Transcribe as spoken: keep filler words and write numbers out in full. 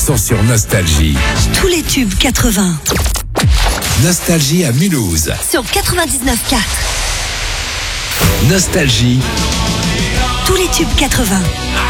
sont sur Nostalgie. Tous les tubes quatre-vingts. Nostalgie à Mulhouse. Sur quatre-vingt-dix-neuf virgule quatre. Nostalgie. Tous les tubes quatre-vingts.